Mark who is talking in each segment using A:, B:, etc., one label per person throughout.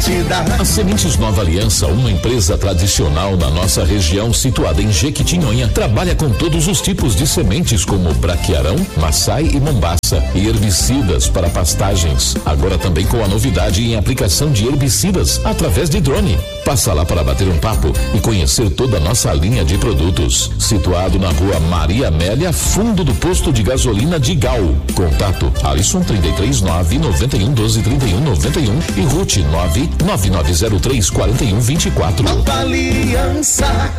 A: garantida.
B: A Sementes Nova Aliança, uma empresa tradicional na nossa região, situada em Jequitinhonha, trabalha com todos os tipos de sementes como braquiarão, maçai e mombaça e herbicidas para pastagens. Agora também com a novidade em aplicação de herbicidas através de drone. Passa lá para bater um papo e conhecer toda a nossa linha de produtos. Situado na rua Maria Amélia, fundo do posto de gasolina de Gal. Contato Alisson 339-9112-3191 e Ruth 99903-4124.
A: Nova Aliança.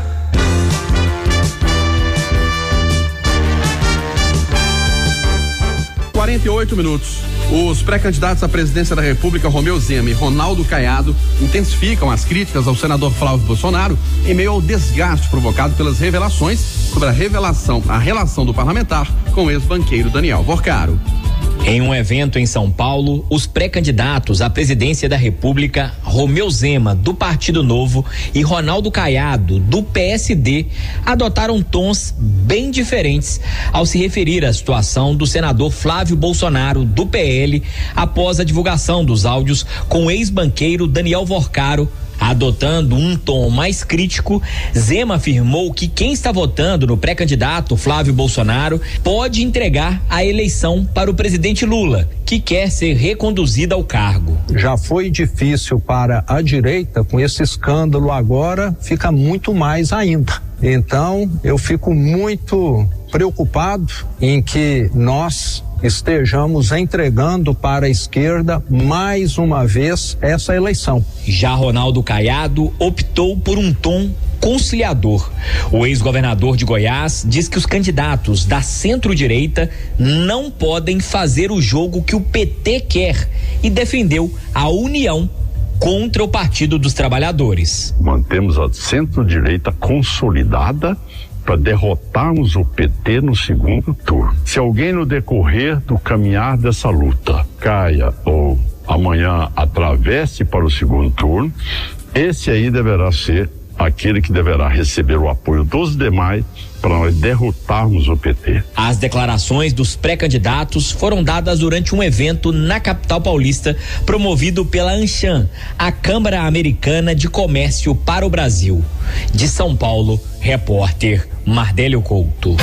C: minutos. Os pré-candidatos à presidência da República, Romeu Zema e Ronaldo Caiado, intensificam as críticas ao senador Flávio Bolsonaro em meio ao desgaste provocado pelas revelações sobre a relação do parlamentar com o ex-banqueiro Daniel Vorcaro.
D: Em um evento em São Paulo, os pré-candidatos à presidência da República, Romeu Zema, do Partido Novo, e Ronaldo Caiado, do PSD, adotaram tons bem diferentes ao se referir à situação do senador Flávio Bolsonaro, do PL, após a divulgação dos áudios com o ex-banqueiro Daniel Vorcaro. Adotando um tom mais crítico, Zema afirmou que quem está votando no pré-candidato Flávio Bolsonaro pode entregar a eleição para o presidente Lula, que quer ser reconduzido ao cargo.
E: Já foi difícil para a direita, com esse escândalo agora fica muito mais ainda. Então, eu fico muito preocupado em que nós estejamos entregando para a esquerda mais uma vez essa eleição.
D: Já Ronaldo Caiado optou por um tom conciliador. O ex-governador de Goiás diz que os candidatos da centro-direita não podem fazer o jogo que o PT quer e defendeu a união contra o Partido dos Trabalhadores.
F: Mantemos a centro-direita consolidada para derrotarmos o PT no segundo turno. Se alguém no decorrer do caminhar dessa luta caia ou amanhã atravesse para o segundo turno, esse aí deverá ser aquele que deverá receber o apoio dos demais para nós derrotarmos o PT.
D: As declarações dos pré-candidatos foram dadas durante um evento na capital paulista, promovido pela Anshan, a Câmara Americana de Comércio para o Brasil. De São Paulo, repórter Mardélio Couto.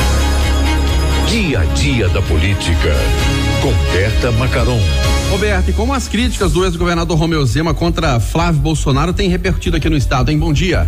B: Dia a dia da política, com Berta Macaron.
C: Roberto, e como as críticas do ex-governador Romeu Zema contra Flávio Bolsonaro têm repercutido aqui no estado, hein? Bom dia.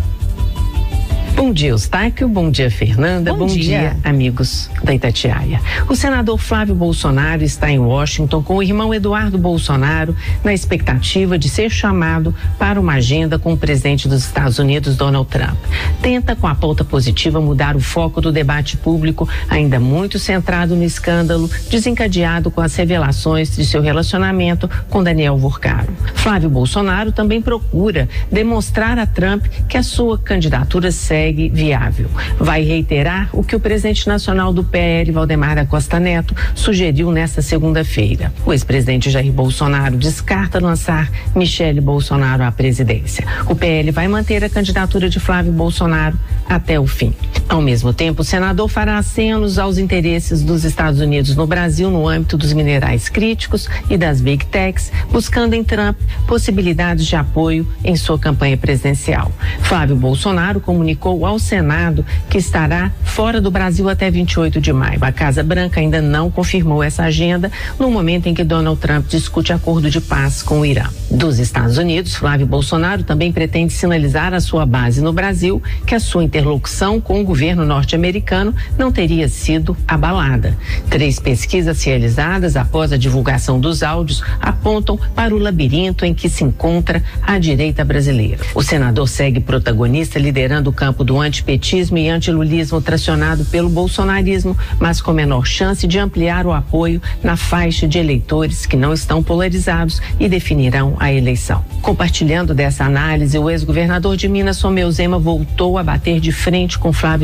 G: Bom dia, Eustáquio. Bom dia, Fernanda. Bom dia, amigos da Itatiaia. O senador Flávio Bolsonaro está em Washington com o irmão Eduardo Bolsonaro na expectativa de ser chamado para uma agenda com o presidente dos Estados Unidos, Donald Trump. Tenta, com a pauta positiva, mudar o foco do debate público, ainda muito centrado no escândalo desencadeado com as revelações de seu relacionamento com Daniel Vorcaro. Flávio Bolsonaro também procura demonstrar a Trump que a sua candidatura segue viável. Vai reiterar o que o presidente nacional do PL, Valdemar da Costa Neto, sugeriu nesta segunda-feira. O ex-presidente Jair Bolsonaro descarta lançar Michele Bolsonaro à presidência. O PL vai manter a candidatura de Flávio Bolsonaro até o fim. Ao mesmo tempo, o senador fará acenos aos interesses dos Estados Unidos no Brasil no âmbito dos minerais críticos e das Big Techs, buscando em Trump possibilidades de apoio em sua campanha presidencial. Flávio Bolsonaro comunicou ao Senado que estará fora do Brasil até 28 de maio. A Casa Branca ainda não confirmou essa agenda no momento em que Donald Trump discute acordo de paz com o Irã. Dos Estados Unidos, Flávio Bolsonaro também pretende sinalizar à sua base no Brasil que a sua interlocução com o governo norte-americano não teria sido abalada. 3 pesquisas realizadas após a divulgação dos áudios apontam para o labirinto em que se encontra a direita brasileira. O senador segue protagonista, liderando o campo do antipetismo e antilulismo tracionado pelo bolsonarismo, mas com menor chance de ampliar o apoio na faixa de eleitores que não estão polarizados e definirão a eleição. Compartilhando dessa análise, o ex-governador de Minas, Romeu Zema, voltou a bater de frente com Flávio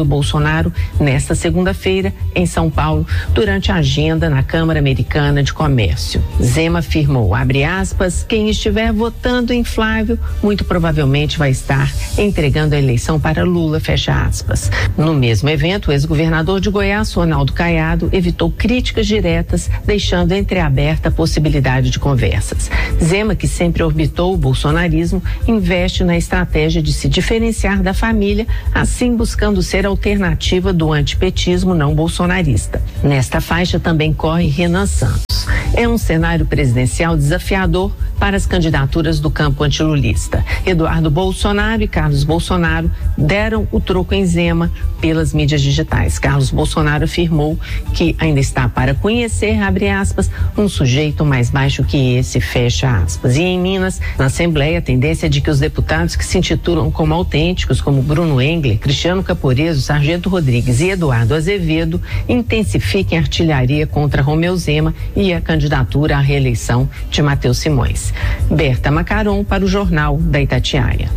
G: Bolsonaro nesta segunda-feira em São Paulo, durante a agenda na Câmara Americana de Comércio. Zema afirmou, abre aspas, quem estiver votando em Flávio muito provavelmente vai estar entregando a eleição para Lula, fecha aspas. No mesmo evento, o ex-governador de Goiás, Ronaldo Caiado, evitou críticas diretas, deixando entreaberta a possibilidade de conversas. Zema, que sempre orbitou o bolsonarismo, investe na estratégia de se diferenciar da família, assim buscando ser alternativa do antipetismo não bolsonarista. Nesta faixa também corre Renan Santos. É um cenário presidencial desafiador para as candidaturas do campo antilulista. Eduardo Bolsonaro e Carlos Bolsonaro deram o troco em Zema pelas mídias digitais. Carlos Bolsonaro afirmou que ainda está para conhecer, abre aspas, um sujeito mais baixo que esse, fecha aspas. E em Minas, na Assembleia, a tendência é de que os deputados que se intitulam como autênticos, como Bruno Engler, Cristiano Caporeso, Sargento Rodrigues e Eduardo Azevedo, intensifiquem a artilharia contra Romeu Zema e a candidatura à reeleição de Matheus Simões. Berta Macaron para o Jornal da Itatiaia.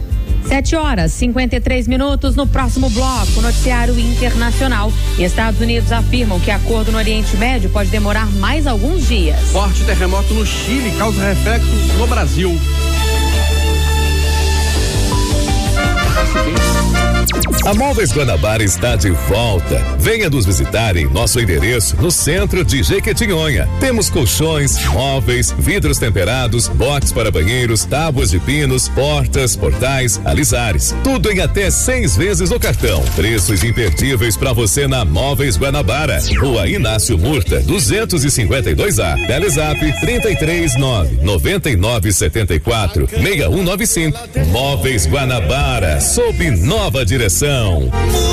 H: 7h53. No próximo bloco, noticiário internacional. Estados Unidos afirmam que acordo no Oriente Médio pode demorar mais alguns dias.
C: Forte terremoto no Chile causa reflexos no Brasil.
I: A Móveis Guanabara está de volta. Venha nos visitar em nosso endereço no centro de Jequitinhonha. Temos colchões, móveis, vidros temperados, box para banheiros, tábuas de pinos, portas, portais, alisares. Tudo em até 6 vezes no cartão. Preços imperdíveis para você na Móveis Guanabara. Rua Inácio Murta, 252A. Telezap 339-9974-6195. Móveis Guanabara, sob nova direção.